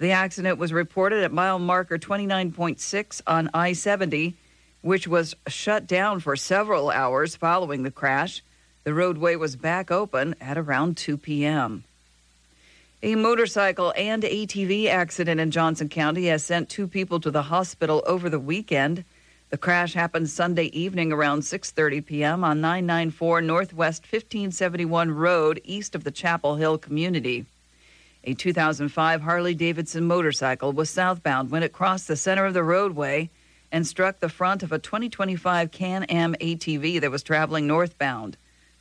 The accident was reported at mile marker 29.6 on I-70, which was shut down for several hours following the crash. The roadway was back open at around 2 p.m. A motorcycle and ATV accident in Johnson County has sent 2 people to the hospital over the weekend. The crash happened Sunday evening around 6:30 p.m. on 994 Northwest 1571 Road, east of the Chapel Hill community. A 2005 Harley-Davidson motorcycle was southbound when it crossed the center of the roadway and struck the front of a 2025 Can-Am ATV that was traveling northbound.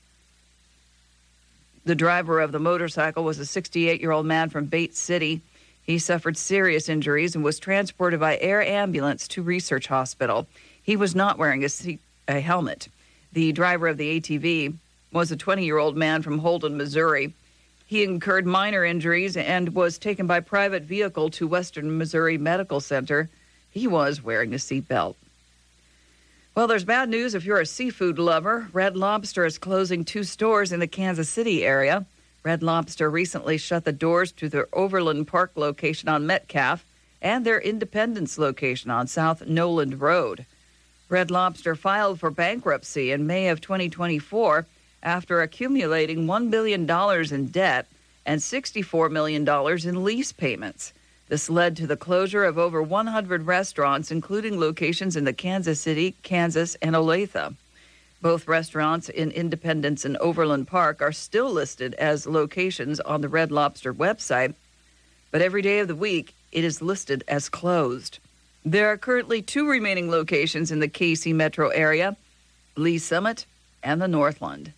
The driver of the motorcycle was a 68-year-old man from Bates City. He suffered serious injuries and was transported by air ambulance to Research Hospital. He was not wearing a helmet. The driver of the ATV was a 20-year-old man from Holden, Missouri. He incurred minor injuries and was taken by private vehicle to Western Missouri Medical Center. He was wearing a seatbelt. Well, there's bad news if you're a seafood lover. Red Lobster is closing 2 stores in the Kansas City area. Red Lobster recently shut the doors to their Overland Park location on Metcalf and their Independence location on South Noland Road. Red Lobster filed for bankruptcy in May of 2024 after accumulating $1 billion in debt and $64 million in lease payments. This led to the closure of over 100 restaurants, including locations in the Kansas City, Kansas, and Olathe. Both restaurants in Independence and Overland Park are still listed as locations on the Red Lobster website, but every day of the week it is listed as closed. There are currently 2 remaining locations in the KC metro area, Lee Summit and the Northland.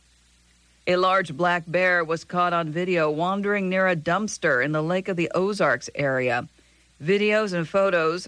A large black bear was caught on video wandering near a dumpster in the Lake of the Ozarks area. Videos and photos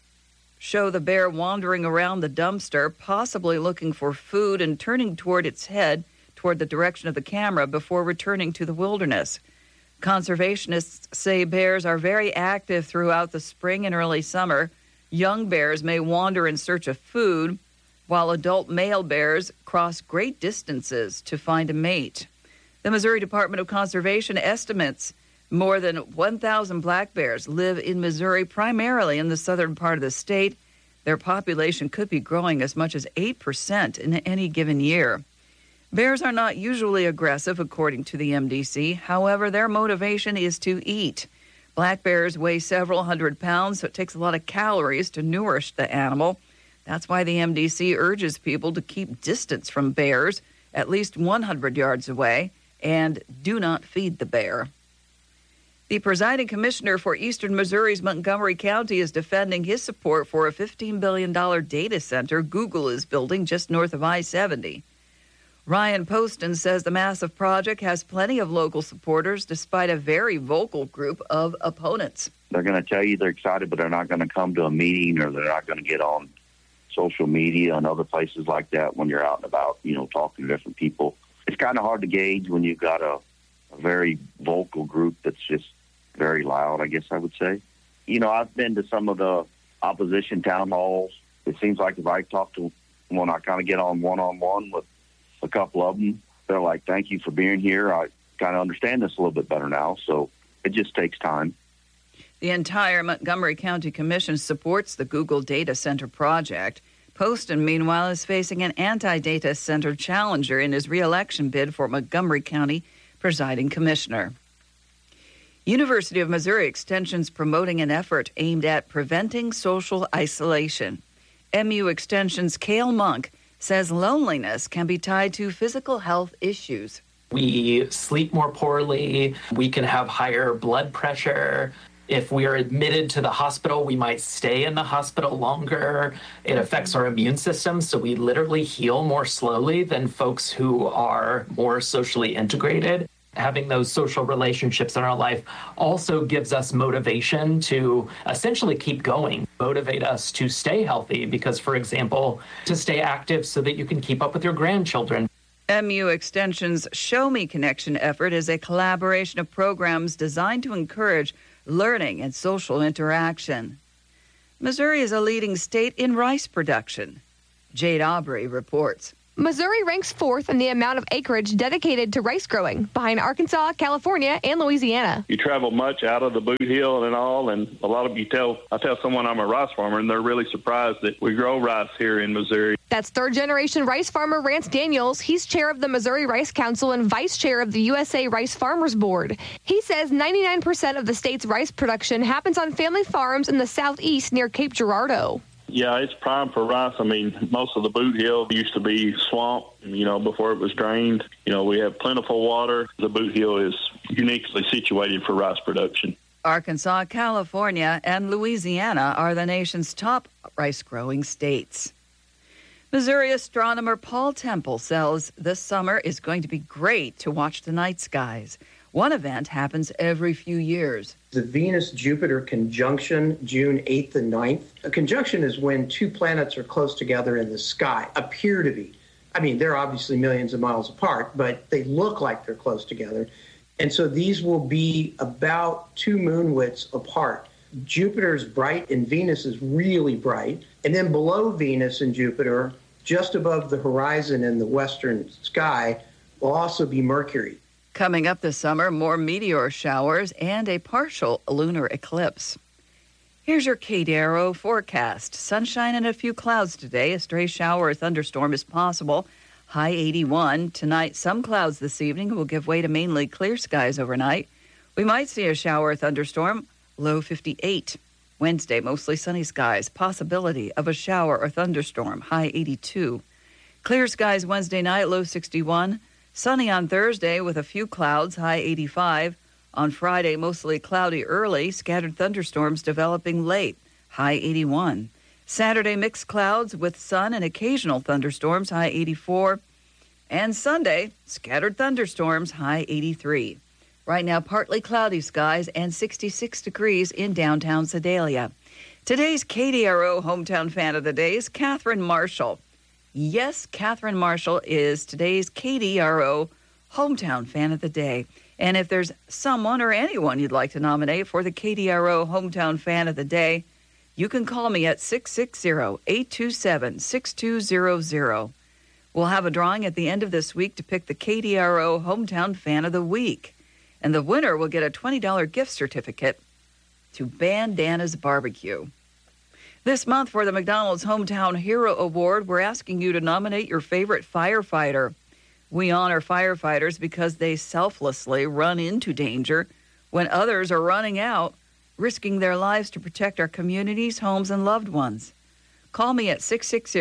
show the bear wandering around the dumpster, possibly looking for food and turning toward its head toward the direction of the camera before returning to the wilderness. Conservationists say bears are very active throughout the spring and early summer. Young bears may wander in search of food, while adult male bears cross great distances to find a mate. The Missouri Department of Conservation estimates more than 1,000 black bears live in Missouri, primarily in the southern part of the state. Their population could be growing as much as 8% in any given year. Bears are not usually aggressive, according to the MDC. However, their motivation is to eat. Black bears weigh several hundred pounds, so it takes a lot of calories to nourish the animal. That's why the MDC urges people to keep distance from bears, at least 100 yards away, and do not feed the bear. The presiding commissioner for Eastern Missouri's Montgomery County is defending his support for a $15 billion data center Google is building just north of I-70. Ryan Poston says the massive project has plenty of local supporters despite a very vocal group of opponents. They're going to tell you they're excited, but they're not going to come to a meeting, or they're not going to get on social media and other places like that when you're out and about, talking to different people. It's kind of hard to gauge when you've got a very vocal group that's just very loud, I guess I would say. I've been to some of the opposition town halls. It seems like if I talk to when I kind of get on one-on-one with a couple of them, they're like, thank you for being here. I kind of understand this a little bit better now. So it just takes time. The entire Montgomery County Commission supports the Google Data Center project. Poston, meanwhile, is facing an anti-data center challenger in his re-election bid for Montgomery County presiding commissioner. University of Missouri Extension's promoting an effort aimed at preventing social isolation. MU Extension's Cale Monk says loneliness can be tied to physical health issues. We sleep more poorly. We can have higher blood pressure. If we are admitted to the hospital, we might stay in the hospital longer. It affects our immune system, so we literally heal more slowly than folks who are more socially integrated. Having those social relationships in our life also gives us motivation to essentially keep going, motivate us to stay healthy because, for example, to stay active so that you can keep up with your grandchildren. MU Extension's Show Me Connection effort is a collaboration of programs designed to encourage learning and social interaction. Missouri is a leading state in rice production. Jade Aubrey reports. Missouri ranks fourth in the amount of acreage dedicated to rice growing, behind Arkansas, California, and Louisiana. You travel much out of the boot hill and all, and a lot of you I tell someone I'm a rice farmer, and they're really surprised that we grow rice here in Missouri. That's third-generation rice farmer Rance Daniels. He's chair of the Missouri Rice Council and vice chair of the USA Rice Farmers Board. He says 99% of the state's rice production happens on family farms in the southeast near Cape Girardeau. Yeah, it's prime for rice. I mean, most of the boot hill used to be swamp, before it was drained. We have plentiful water. The boot hill is uniquely situated for rice production. Arkansas, California, and Louisiana are the nation's top rice-growing states. Missouri astronomer Paul Temple says this summer is going to be great to watch the night skies. One event happens every few years. The Venus-Jupiter conjunction, June 8th and 9th. A conjunction is when two planets are close together in the sky, appear to be. I mean, they're obviously millions of miles apart, but they look like they're close together. And so these will be about 2 moon widths apart. Jupiter's bright and Venus is really bright. And then below Venus and Jupiter, just above the horizon in the western sky, will also be Mercury. Coming up this summer, more meteor showers and a partial lunar eclipse. Here's your KDRO forecast. Sunshine and a few clouds today. A stray shower or thunderstorm is possible. High 81. Tonight, some clouds this evening will give way to mainly clear skies overnight. We might see a shower or thunderstorm. Low 58. Wednesday, mostly sunny skies. Possibility of a shower or thunderstorm. High 82. Clear skies Wednesday night. Low 61. Sunny on Thursday with a few clouds, high 85. On Friday, mostly cloudy early, scattered thunderstorms developing late, high 81. Saturday, mixed clouds with sun and occasional thunderstorms, high 84. And Sunday, scattered thunderstorms, high 83. Right now, partly cloudy skies and 66 degrees in downtown Sedalia. Today's KDRO Hometown Fan of the Day is Catherine Marshall. Yes, Catherine Marshall is today's KDRO Hometown Fan of the Day. And if there's someone or anyone you'd like to nominate for the KDRO Hometown Fan of the Day, you can call me at 660-827-6200. We'll have a drawing at the end of this week to pick the KDRO Hometown Fan of the Week. And the winner will get a $20 gift certificate to Bandana's Barbecue. This month for the McDonald's Hometown Hero Award, we're asking you to nominate your favorite firefighter. We honor firefighters because they selflessly run into danger when others are running out, risking their lives to protect our communities, homes, and loved ones. Call me at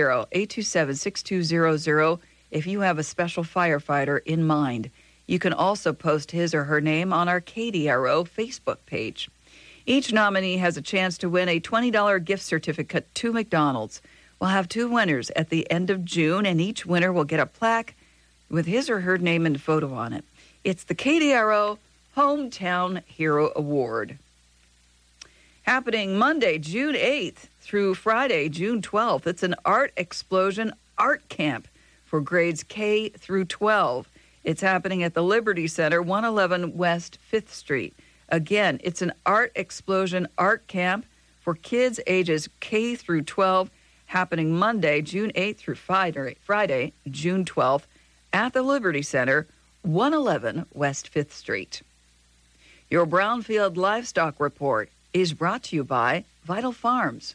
660-827-6200 if you have a special firefighter in mind. You can also post his or her name on our KDRO Facebook page. Each nominee has a chance to win a $20 gift certificate to McDonald's. We'll have 2 winners at the end of June, and each winner will get a plaque with his or her name and photo on it. It's the KDRO Hometown Hero Award. Happening Monday, June 8th through Friday, June 12th. It's an Art Explosion Art Camp for grades K through 12. It's happening at the Liberty Center, 111 West 5th Street. Again, it's an Art Explosion Art Camp for kids ages K through 12, happening Monday, June 8th through Friday, June 12th, at the Liberty Center, 111 West 5th Street. Your Brownfield Livestock Report is brought to you by Vital Farms.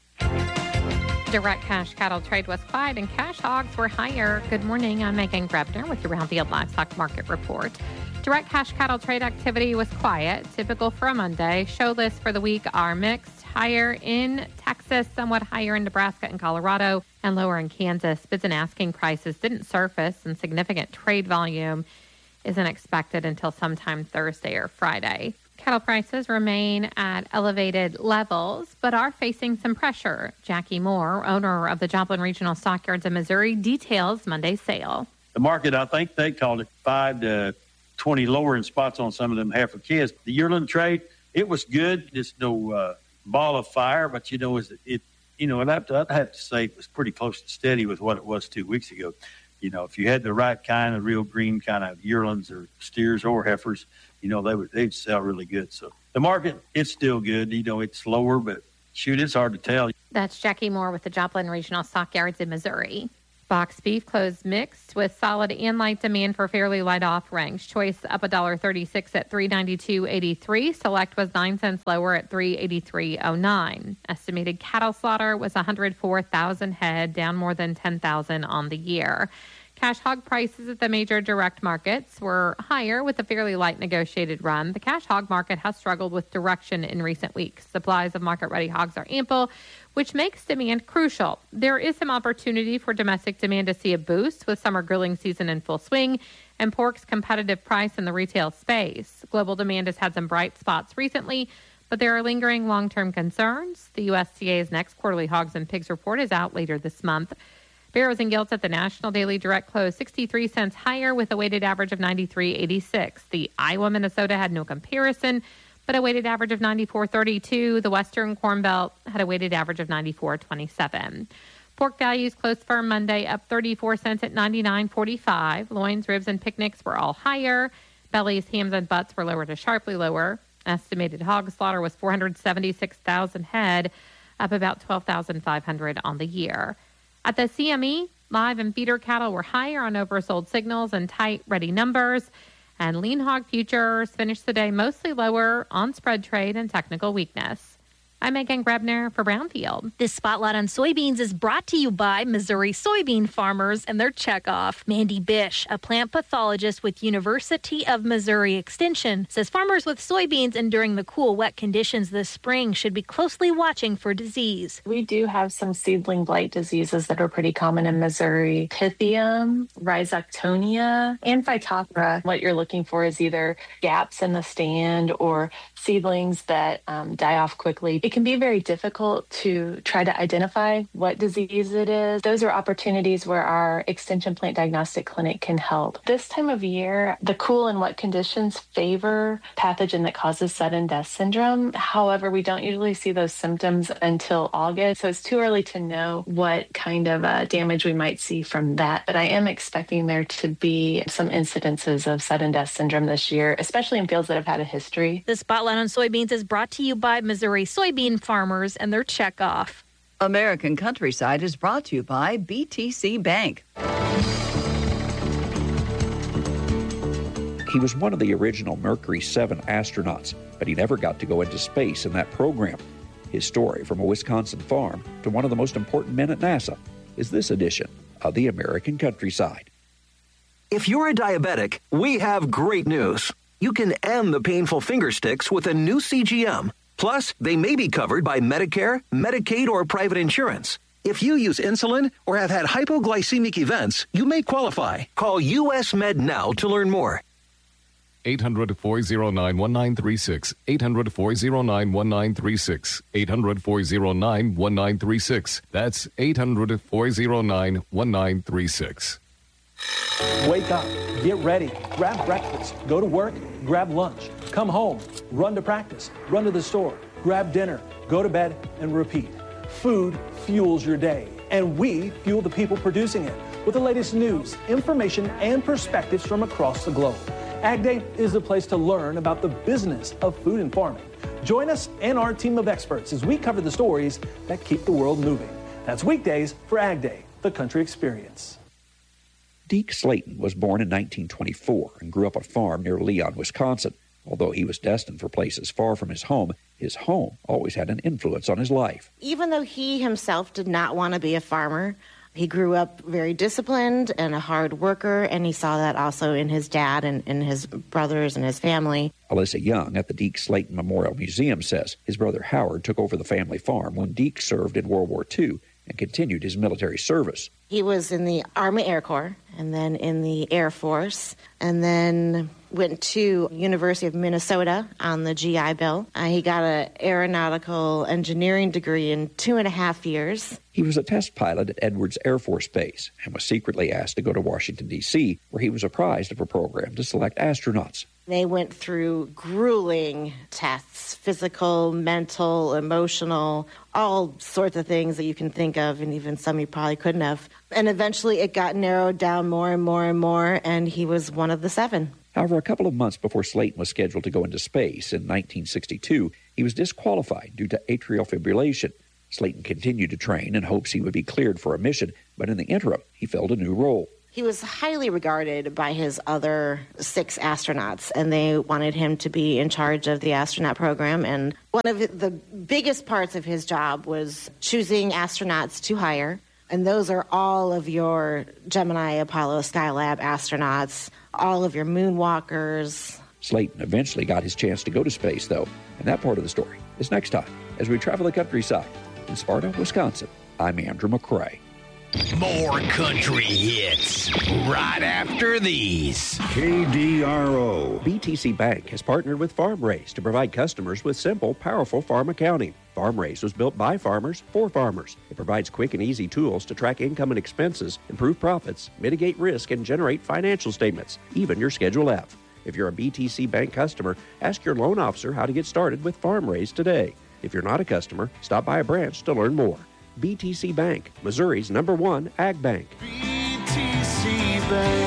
Direct cash cattle trade was quiet and cash hogs were higher. Good morning. I'm Megan Grebner with your Brownfield Livestock Market Report. Direct cash cattle trade activity was quiet, typical for a Monday. Show lists for the week are mixed, higher in Texas, somewhat higher in Nebraska and Colorado, and lower in Kansas. Bids and asking prices didn't surface, and significant trade volume isn't expected until sometime Thursday or Friday. Cattle prices remain at elevated levels, but are facing some pressure. Jackie Moore, owner of the Joplin Regional Stockyards in Missouri, details Monday's sale. The market, I think they called it 5 to 20 lower in spots on some of them heifer kids. The yearling trade, it was good. Just no ball of fire, but and I'd have to say it was pretty close to steady with what it was 2 weeks ago. If you had the right kind of real green kind of yearlings or steers or heifers, they'd sell really good. So the market, it's still good. It's lower, but shoot, it's hard to tell. That's Jackie Moore with the Joplin Regional Stockyards in Missouri. Box beef closed mixed with solid and light demand for fairly light offerings. Choice up $1.36 at $392.83. Select was 9 cents lower at $383.09. Estimated cattle slaughter was 104,000 head, down more than 10,000 on the year. Cash hog prices at the major direct markets were higher with a fairly light negotiated run. The cash hog market has struggled with direction in recent weeks. Supplies of market-ready hogs are ample, which makes demand crucial. There is some opportunity for domestic demand to see a boost with summer grilling season in full swing and pork's competitive price in the retail space. Global demand has had some bright spots recently, but there are lingering long-term concerns. The USDA's next quarterly hogs and pigs report is out later this month. Barrows and Gilts at the National Daily Direct closed 63 cents higher with a weighted average of 93.86. The Iowa, Minnesota had no comparison, but a weighted average of 94.32. The Western Corn Belt had a weighted average of 94.27. Pork values closed firm Monday, up 34 cents at 99.45. Loins, ribs, and picnics were all higher. Bellies, hams, and butts were lower to sharply lower. Estimated hog slaughter was 476,000 head, up about 12,500 on the year. At the CME, live and feeder cattle were higher on oversold signals and tight ready numbers. And lean hog futures finished the day mostly lower on spread trade and technical weakness. I'm Megan Grebner for Brownfield. This Spotlight on Soybeans is brought to you by Missouri soybean farmers and their checkoff. Mandy Bish, a plant pathologist with University of Missouri Extension, says farmers with soybeans enduring the cool, wet conditions this spring should be closely watching for disease. We do have some seedling blight diseases that are pretty common in Missouri. Pythium, Rhizoctonia, and Phytophthora. What you're looking for is either gaps in the stand or seedlings that die off quickly. It can be very difficult to try to identify what disease it is. Those are opportunities where our Extension Plant Diagnostic Clinic can help. This time of year, the cool and wet conditions favor pathogen that causes sudden death syndrome. However, we don't usually see those symptoms until August, so it's too early to know what kind of damage we might see from that. But I am expecting there to be some incidences of sudden death syndrome this year, especially in fields that have had a history. The Spotlight on Soybeans is brought to you by Missouri soybean farmers and their checkoff. American Countryside is brought to you by BTC Bank. He was one of the original Mercury 7 astronauts, but he never got to go into space in that program. His story from a Wisconsin farm to one of the most important men at NASA is this edition of the American Countryside. If you're a diabetic, we have great news. You can end the painful finger sticks with a new CGM. Plus, they may be covered by Medicare, Medicaid, or private insurance. If you use insulin or have had hypoglycemic events, you may qualify. Call US Med now to learn more. 800-409-1936. 800-409-1936. 800-409-1936. That's 800-409-1936. Wake up, get ready, grab breakfast, go to work, grab lunch, come home, run to practice, run to the store, grab dinner, go to bed, and repeat. Food fuels your day, and we fuel the people producing it with the latest news, information, and perspectives from across the globe. Ag Day is the place to learn about the business of food and farming. Join us and our team of experts as we cover the stories that keep the world moving. That's weekdays for Ag Day, the country experience. Deke Slayton was born in 1924 and grew up on a farm near Leon, Wisconsin. Although he was destined for places far from his home always had an influence on his life. Even though he himself did not want to be a farmer, he grew up very disciplined and a hard worker, and he saw that also in his dad and in his brothers and his family. Alyssa Young at the Deke Slayton Memorial Museum says his brother Howard took over the family farm when Deke served in World War II and continued his military service. He was in the Army Air Corps and then in the Air Force and then went to University of Minnesota on the GI Bill. He got an aeronautical engineering degree in 2.5 years. He was a test pilot at Edwards Air Force Base and was secretly asked to go to Washington, D.C., where he was apprised of a program to select astronauts. They went through grueling tests, physical, mental, emotional, all sorts of things that you can think of, and even some you probably couldn't have. And eventually it got narrowed down more and more and more, and he was one of the 7. However, a couple of months before Slayton was scheduled to go into space in 1962, he was disqualified due to atrial fibrillation. Slayton continued to train in hopes he would be cleared for a mission, but in the interim, he filled a new role. He was highly regarded by his other 6 astronauts, and they wanted him to be in charge of the astronaut program. And one of the biggest parts of his job was choosing astronauts to hire. And those are all of your Gemini, Apollo, Skylab astronauts, all of your moonwalkers. Slayton eventually got his chance to go to space, though, and that part of the story is next time as we travel the countryside. In Sparta, Wisconsin, I'm Andrew McCrae. More country hits right after these. KDRO. BTC Bank has partnered with FarmRaise to provide customers with simple, powerful farm accounting. FarmRaise was built by farmers for farmers. It provides quick and easy tools to track income and expenses, improve profits, mitigate risk, and generate financial statements, even your Schedule F. If you're a BTC Bank customer, ask your loan officer how to get started with FarmRaise today. If you're not a customer, stop by a branch to learn more. BTC Bank, Missouri's #1 ag bank. BTC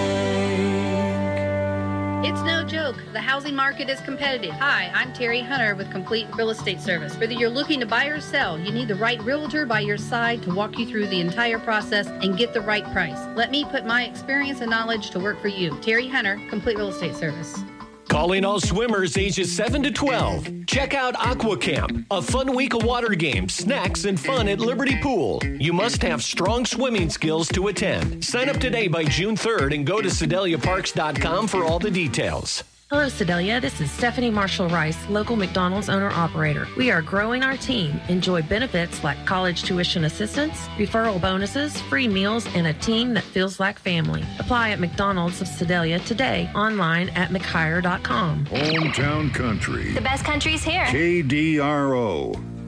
Bank. It's no joke. The housing market is competitive. Hi, I'm Terry Hunter with Complete Real Estate Service. Whether you're looking to buy or sell, you need the right realtor by your side to walk you through the entire process and get the right price. Let me put my experience and knowledge to work for you. Terry Hunter, Complete Real Estate Service. Calling all swimmers ages 7 to 12. Check out Aqua Camp, a fun week of water games, snacks, and fun at Liberty Pool. You must have strong swimming skills to attend. Sign up today by June 3rd and go to SedeliaParks.com for all the details. Hello, Sedalia. This is Stephanie Marshall-Rice, local McDonald's owner-operator. We are growing our team. Enjoy benefits like college tuition assistance, referral bonuses, free meals, and a team that feels like family. Apply at McDonald's of Sedalia today, online at McHire.com. Hometown Country. The best country's here. KDRO.